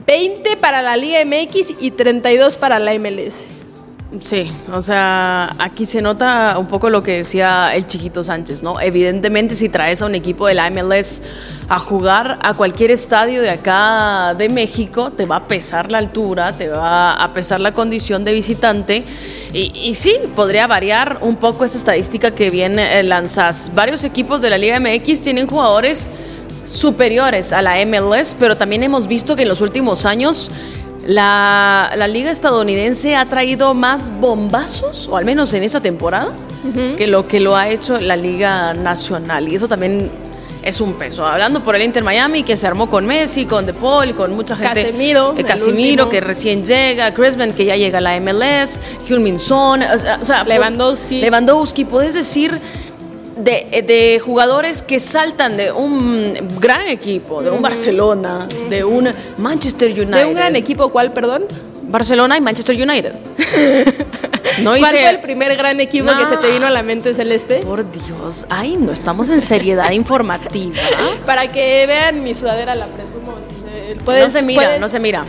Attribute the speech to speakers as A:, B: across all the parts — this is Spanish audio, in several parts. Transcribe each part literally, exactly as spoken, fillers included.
A: veinte para la Liga M X y treinta y dos para la M L S.
B: Sí, o sea, aquí se nota un poco lo que decía el Chiquito Sánchez, ¿no? Evidentemente, si traes a un equipo de la M L S a jugar a cualquier estadio de acá de México, te va a pesar la altura, te va a pesar la condición de visitante y, y sí, podría variar un poco esta estadística que bien eh, lanzas. Varios equipos de la Liga M X tienen jugadores superiores a la M L S, pero también hemos visto que en los últimos años La, la liga estadounidense ha traído más bombazos, o al menos en esa temporada, uh-huh. que lo que lo ha hecho la liga nacional. Y eso también es un peso. Hablando por el Inter Miami, que se armó con Messi, con De Paul, con mucha gente.
A: Casemiro.
B: Eh, Casemiro, que recién llega. Griezmann, que ya llega a la M L S. Heung-min Son. O sea, o sea,
A: Lewandowski.
B: Lewandowski, puedes decir... De, de jugadores que saltan de un gran equipo, de un Barcelona, de un Manchester United.
A: ¿De un gran equipo cuál, perdón?
B: Barcelona y Manchester United.
A: No ¿Cuál hice... fue el primer gran equipo no. que se te vino a la mente, Celeste?
B: Por Dios, ay, no estamos en seriedad informativa.
A: Para que vean mi sudadera, la presumo.
B: ¿Puedes, no se mira, ¿puedes? no se mira.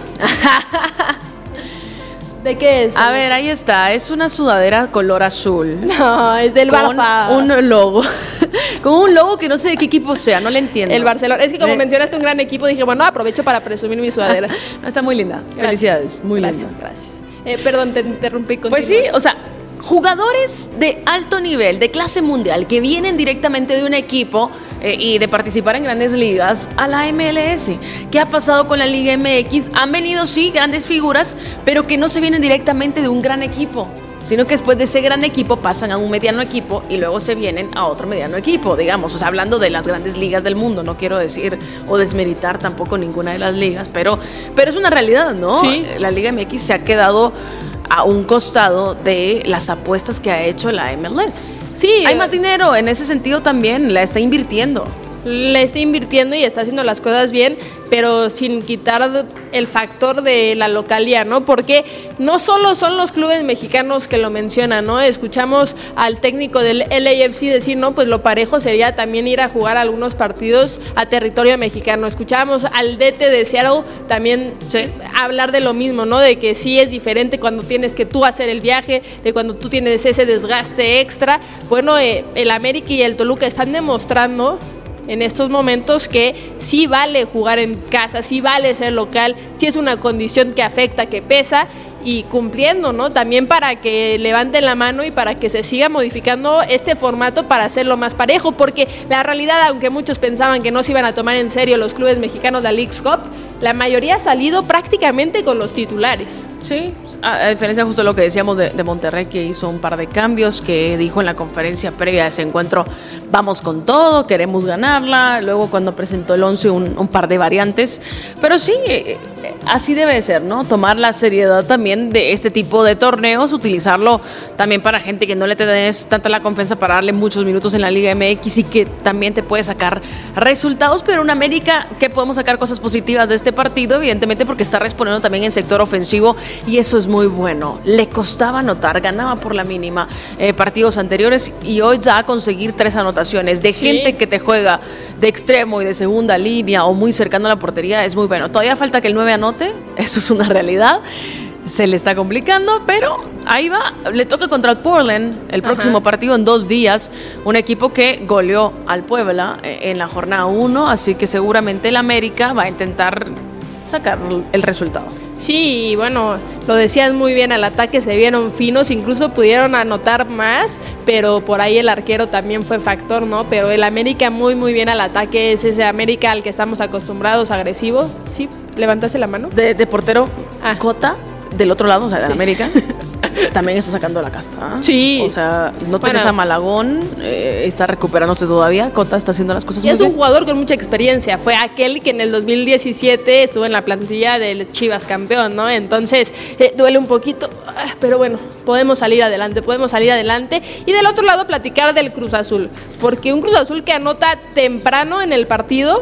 A: ¿De qué es?
B: A ver, ahí está. Es una sudadera color azul.
A: No, es del Barça.
B: Con un logo. Con un logo que no sé de qué equipo sea, no le entiendo.
A: El Barcelona. Es que como ¿Eh? mencionaste un gran equipo, dije, bueno, aprovecho para presumir mi sudadera.
B: No, está muy linda. Gracias. Felicidades. Muy
A: gracias,
B: linda.
A: Gracias. Eh, perdón, te interrumpí. Continúa.
B: Pues sí, o sea, jugadores de alto nivel, de clase mundial, que vienen directamente de un equipo eh, y de participar en grandes ligas a la M L S. ¿Qué ha pasado con la Liga M X? Han venido, sí, grandes figuras, pero que no se vienen directamente de un gran equipo, sino que después de ese gran equipo pasan a un mediano equipo y luego se vienen a otro mediano equipo, digamos, o sea, hablando de las grandes ligas del mundo, no quiero decir o desmeritar tampoco ninguna de las ligas, pero, pero es una realidad, ¿no?
A: Sí.
B: La Liga M X se ha quedado a un costado de las apuestas que ha hecho la M L S.
A: Sí.
B: Hay más dinero, en ese sentido también, la está invirtiendo.
A: Le está invirtiendo y está haciendo las cosas bien, pero sin quitar el factor de la localía, ¿no? Porque no solo son los clubes mexicanos que lo mencionan, ¿no? Escuchamos al técnico del L A F C decir, no, pues lo parejo sería también ir a jugar algunos partidos a territorio mexicano. Escuchamos al D T de Seattle también sí. hablar de lo mismo, ¿no? De que sí es diferente cuando tienes que tú hacer el viaje, de cuando tú tienes ese desgaste extra. Bueno, eh, el América y el Toluca están demostrando en estos momentos que sí vale jugar en casa, sí vale ser local, sí es una condición que afecta, que pesa, y cumpliendo, ¿no? También para que levanten la mano y para que se siga modificando este formato para hacerlo más parejo, porque la realidad, aunque muchos pensaban que no se iban a tomar en serio los clubes mexicanos de la Leagues Cup, la mayoría ha salido prácticamente con los titulares.
B: Sí, a diferencia justo de lo que decíamos de, de Monterrey, que hizo un par de cambios, que dijo en la conferencia previa a ese encuentro, vamos con todo, queremos ganarla, luego cuando presentó el once un, un par de variantes, pero sí, eh, así debe ser, ¿no? Tomar la seriedad también de este tipo de torneos, utilizarlo también para gente que no le tenés tanta la confianza para darle muchos minutos en la Liga M X y que también te puede sacar resultados, pero en América que podemos sacar cosas positivas de este partido, evidentemente porque está respondiendo también en sector ofensivo y eso es muy bueno. Le costaba anotar, ganaba por la mínima eh, partidos anteriores y hoy ya a conseguir tres anotaciones de gente sí. que te juega de extremo y de segunda línea o muy cercano a la portería es muy bueno. Todavía falta que el nueve anote, eso es una realidad. Se le está complicando, pero ahí va. Le toca contra el Portland el próximo Ajá. partido en dos días. Un equipo que goleó al Puebla en la jornada uno, así que seguramente el América va a intentar sacar el resultado.
A: Sí, y bueno, lo decías muy bien, al ataque se vieron finos, incluso pudieron anotar más, pero por ahí el arquero también fue factor, ¿no? Pero el América muy, muy bien al ataque, es ese América al que estamos acostumbrados, agresivo. ¿Sí? ¿Levantaste la mano?
B: De, de portero,
A: ah.
B: Cota, del otro lado, o sea, de
A: sí.
B: América. También está sacando la casta. ¿eh?
A: Sí.
B: O sea, no tienes bueno. a Malagón, eh, está recuperándose todavía. Cota está haciendo las cosas
A: y
B: muy bien.
A: Y es un jugador con mucha experiencia. Fue aquel que en el dos mil diecisiete estuvo en la plantilla del Chivas campeón, ¿no? Entonces, eh, duele un poquito, pero bueno, podemos salir adelante, podemos salir adelante. Y del otro lado, platicar del Cruz Azul. Porque un Cruz Azul que anota temprano en el partido.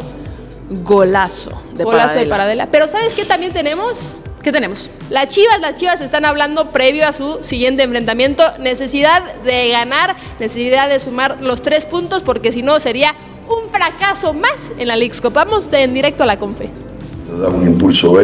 B: Golazo de
A: Golazo
B: Paradela.
A: de Paradela. Pero ¿sabes qué también tenemos?
B: ¿Qué tenemos?
A: Las Chivas, las Chivas están hablando previo a su siguiente enfrentamiento, necesidad de ganar, necesidad de sumar los tres puntos, porque si no sería un fracaso más en la Leagues Cup. Vamos en directo a la Confe.
C: Nos da un impulso